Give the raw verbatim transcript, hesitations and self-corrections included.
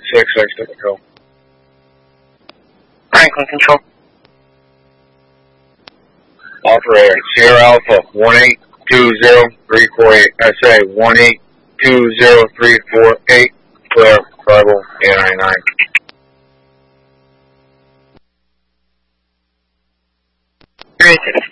six, six, control. Franklin Control. Operator, Sierra Alpha, one eight two zero three four eight. I say one eight two zero three four eight. Clear, Bible, A ninety-nine. Three six.